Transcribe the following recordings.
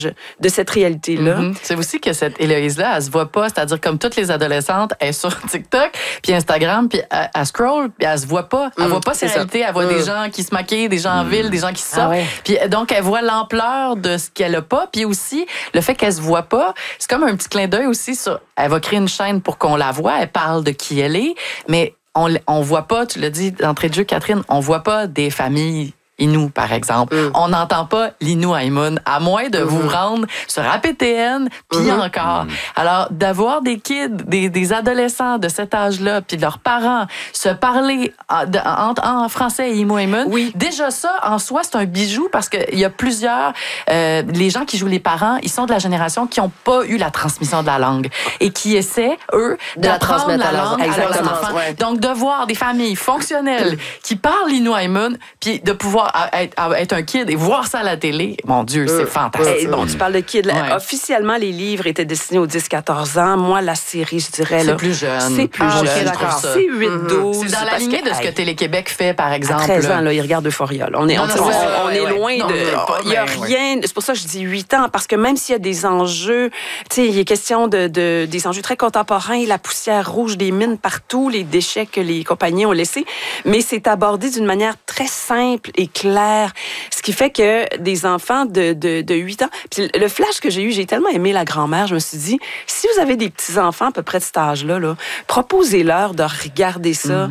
de cette réalité-là. C'est aussi que cette Héloïse-là, elle se voit pas, c'est-à-dire comme toutes les adolescentes, elle est sur TikTok, puis Instagram, puis elle scroll, puis elle se voit pas. Elle voit pas sa réalité, elle voit des gens qui se maquillent, des gens en ville, des gens qui sortent. Puis donc, elle voit l'ampleur de ce qu'elle a pas, puis aussi, le fait qu'elle se voit pas, c'est comme un petit clin d'œil aussi sur, elle va créer une chaîne pour qu'on la voit, elle parle de qui elle est, mais on voit pas, tu l'as dit d'entrée de jeu, Catherine, on voit pas des familles Innu, par exemple. On n'entend pas l'Innu Haimoun, à moins de vous rendre sur APTN, puis encore. Alors, d'avoir des kids, des adolescents de cet âge-là, puis leurs parents se parler en français et Innu Haimoun, déjà ça, en soi, c'est un bijou parce qu'il y a plusieurs... les gens qui jouent les parents, ils sont de la génération qui n'ont pas eu la transmission de la langue et qui essaient, eux, d'apprendre la langue à leurs enfants. Donc, de voir des familles fonctionnelles qui parlent l'Innu Haimoun, puis de pouvoir être un kid et voir ça à la télé, mon Dieu, c'est fantastique. Bon, tu parles de kid. Officiellement, les livres étaient destinés aux 10-14 ans. Moi, la série, je dirais... C'est plus jeune. C'est plus jeune. Okay, d'accord. C'est 8-12. C'est dans la lignée de ce que Télé-Québec fait, par exemple. À 13 ans, là, ils regardent Euphoria. On est loin de... Il n'y a rien... C'est pour ça que je dis 8 ans, parce que même s'il y a des enjeux, tu sais, il est question des enjeux très contemporains, la poussière rouge des mines partout, les déchets que les compagnies ont laissés, mais c'est abordé d'une manière très simple et claire, ce qui fait que des enfants de 8 ans... Puis le flash que j'ai eu, j'ai tellement aimé la grand-mère, je me suis dit, si vous avez des petits-enfants à peu près de cet âge-là, proposez-leur de regarder ça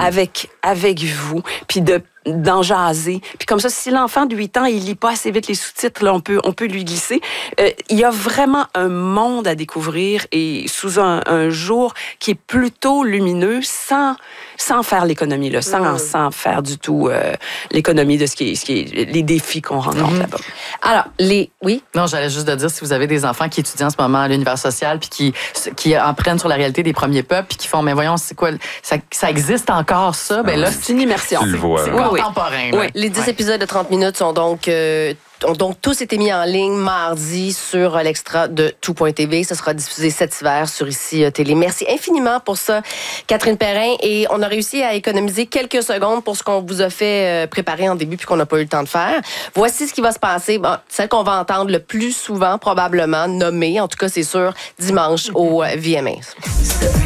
avec vous, puis d'en jaser. Puis comme ça, si l'enfant de 8 ans, il lit pas assez vite les sous-titres, là, on peut lui glisser. Il y a vraiment un monde à découvrir et sous un jour qui est plutôt lumineux, sans faire l'économie, là, sans faire du tout l'économie de ce qui est les défis qu'on rencontre là-bas. Alors, oui? Non, j'allais juste de dire, si vous avez des enfants qui étudient en ce moment à l'univers social puis qui en prennent sur la réalité des premiers peuples puis qui font, mais voyons, c'est quoi, ça existe encore ça? Ben là, c'est une immersion. C'est contemporain. Oui. Les 10 épisodes de 30 minutes sont donc... ont donc tous été mis en ligne mardi sur l'extra de Tout.tv. Ça sera diffusé cet hiver sur ICI Télé. Merci infiniment pour ça, Catherine Perrin. Et on a réussi à économiser quelques secondes pour ce qu'on vous a fait préparer en début puis qu'on n'a pas eu le temps de faire. Voici ce qui va se passer. Bon, celle qu'on va entendre le plus souvent, probablement, nommée, en tout cas c'est sûr, dimanche au VMA.